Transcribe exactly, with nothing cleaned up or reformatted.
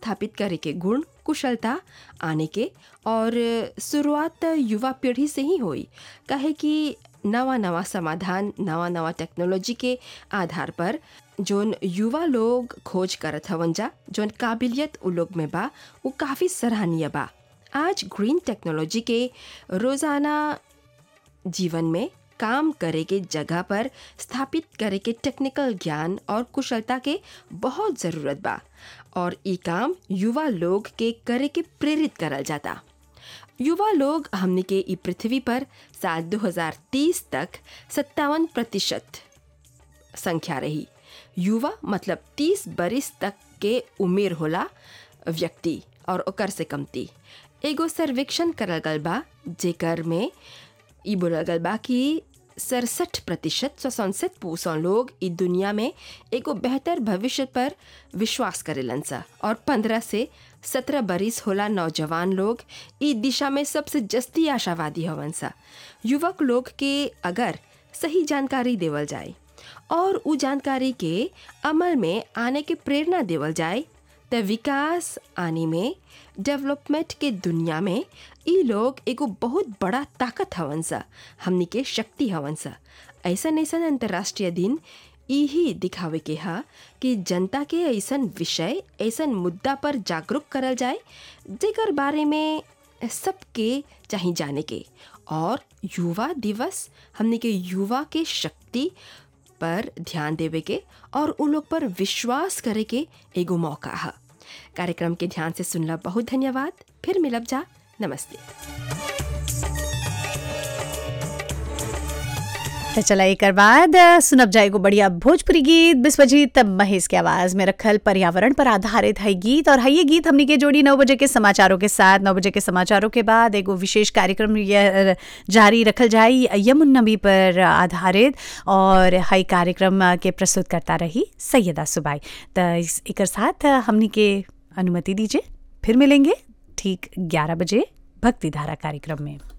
स्थापित करे के गुण कुशलता आने के और शुरुआत युवा पीढ़ी से ही हुई, कहे कि नवा नवा समाधान नवा नवा टेक्नोलॉजी के आधार पर जोन युवा लोग खोज करत हवन जा, जोन काबिलियत उ लोग में बा वो काफ़ी सराहनीय बा। आज ग्रीन टेक्नोलॉजी के रोज़ाना जीवन में काम करे के जगह पर स्थापित करे के टेक्निकल ज्ञान और कुशलता के बहुत ज़रूरत बा और ये काम युवा लोग के करे के प्रेरित करल जाता। युवा लोग हमने के ई पृथ्वी पर साल दो हज़ार तीस तक सत्तावन प्रतिशत संख्या रही। युवा मतलब तीस बरिस तक के उम्र होला व्यक्ति और ओकर से कमती। एगो सर्वेक्षण करल गल बा जेकर में ई बोलल गल बा कि सड़सठ प्रतिशत सड़सठ परसेंट लोग ई दुनिया में एगो बेहतर भविष्य पर विश्वास करेलन सा और पंद्रह से सत्रह बरिस होला नौजवान लोग ई दिशा में सबसे जस्ती आशावादी हवन सा। युवक लोग के अगर सही जानकारी देवल जाए और उ जानकारी के अमल में आने के प्रेरणा देवल जाए त विकास आने में डेवलपमेंट के दुनिया में ई लोग एगो बहुत बड़ा ताकत हवन सा, हमनी के शक्ति हवन सा। ऐसन ऐसन अंतर्राष्ट्रीय दिन यही दिखावे के हा कि जनता के ऐसन विषय ऐसन मुद्दा पर जागरूक करल जाए जेकर बारे में सबके चाही जाने के। और युवा दिवस हमनी के युवा के शक्ति पर ध्यान देवे के और उन लोग पर विश्वास करे के एगो मौका है। कार्यक्रम के ध्यान से सुनला बहुत धन्यवाद। फिर मिलब जा, नमस्ते। तो चला एक बाद सुनब जाएगो बढ़िया भोजपुरी गीत बिस्वजीत महेश के आवाज में रखल पर्यावरण पर आधारित है गीत। और है ये गीत हमनी के जोड़ी नौ बजे के समाचारों के साथ। नौ बजे के समाचारों के बाद एगो विशेष कार्यक्रम जारी रखल जाए यमुन नबी पर आधारित और है कार्यक्रम के प्रस्तुत करता रही सैयदा सुबाई। तो एक साथ हमनी के अनुमति दीजिए, फिर मिलेंगे ठीक ग्यारह बजे भक्ति धारा कार्यक्रम में।